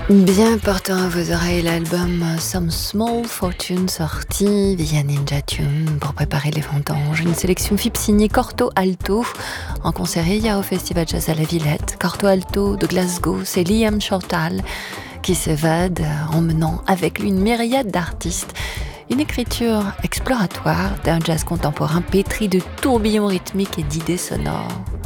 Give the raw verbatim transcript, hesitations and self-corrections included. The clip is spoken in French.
Bien portant à vos oreilles l'album Some Small Fortune sorti via Ninja Tune pour préparer les vendanges. Une sélection F I B signée Corto Alto en concert hier au Festival Jazz à la Villette. Corto Alto de Glasgow, c'est Liam Chantal qui s'évade en menant avec lui une myriade d'artistes. Une écriture exploratoire d'un jazz contemporain pétri de tourbillons rythmiques et d'idées sonores.